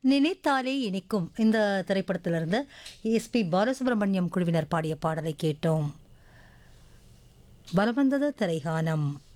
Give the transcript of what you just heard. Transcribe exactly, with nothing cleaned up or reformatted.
நினைத்தாலே இனிக்கும் இந்த திரைப்படத்திலிருந்து எஸ்பி பாலசுப்ரமணியம் குழுவினர் பாடிய பாடலை கேட்டோம். வலம் வந்தது திரைகானம்.